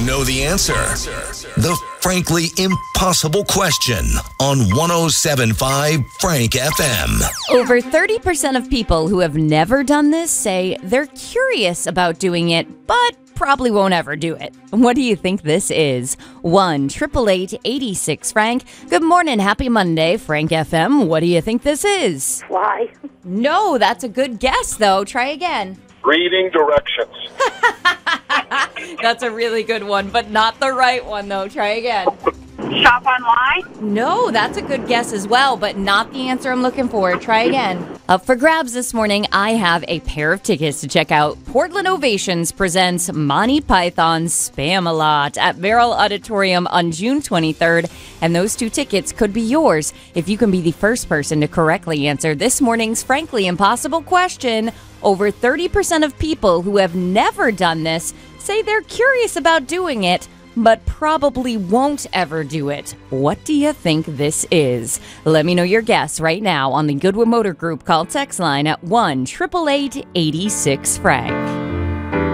know the answer? The frankly impossible question on 107.5 Frank FM. Over 30% of people who have never done this say they're curious about doing it, but probably won't ever do it. What do you think this is? 1-888-86 Frank. Good morning. Happy Monday, Frank FM. What do you think this is? Fly. No, that's a good guess, though. Try again. Reading directions. That's a really good one, but not the right one, though. Try again. Shop online. No, that's a good guess as well, but not the answer I'm looking for. Try again. Up for grabs this morning, I have a pair of tickets to check out Portland Ovations presents Monty Python's Spam-A-Lot at Merrill Auditorium on June 23rd, and those two tickets could be yours if you can be the first person to correctly answer this morning's frankly impossible question. Over 30% of people who have never done this say they're curious about doing it, but probably won't ever do it. What do you think this is? Let me know your guess right now on the Goodwood Motor Group call text line at 1-888-86 Frank.